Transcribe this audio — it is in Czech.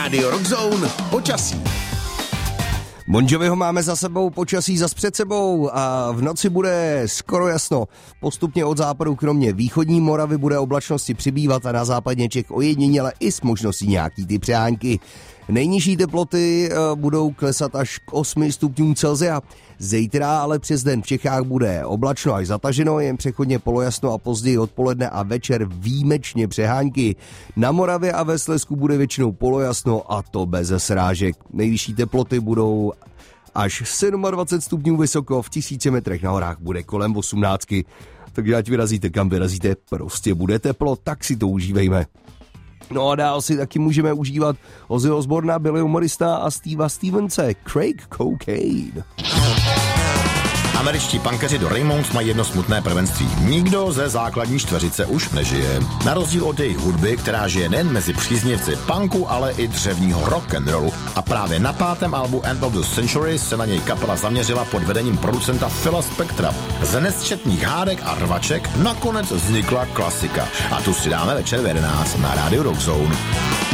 Radio Rockzone počasí. Bon Joviho máme za sebou, počasí zas před sebou a v noci bude skoro jasno. Postupně od západu kromě východní Moravy bude oblačnosti přibývat a na západě Čech ojediněle i s možností nějaký ty přehánky. Nejnižší teploty budou klesat až k 8 stupňům Celsia. Zítra ale přes den v Čechách bude oblačno až zataženo, jen přechodně polojasno a později odpoledne a večer výjimečně přehánky. Na Moravě a ve Slezsku bude většinou polojasno a to bez srážek. Nejvyšší teploty budou až 27 stupňů vysoko, v 1000 metrech na horách bude kolem 18. Takže ať vyrazíte kam vyrazíte, prostě bude teplo, tak si to užívejme. No a dál si taky můžeme užívat Ozzy Osbourna, Billy humorista a Stevea Stevense, Craig Cocaine. Američtí punkeři do Ramones mají jedno smutné prvenství. Nikdo ze základní čtveřice už nežije. Na rozdíl od jejich hudby, která žije nejen mezi příznivci punku, ale i dřevního rock'n'rollu. A právě na 5. albu End of the Century se na něj kapela zaměřila pod vedením producenta Phila Spectora. Z nesčetných hádek a rvaček nakonec vznikla klasika. A tu si dáme večer v 11 na Radio Rockzone.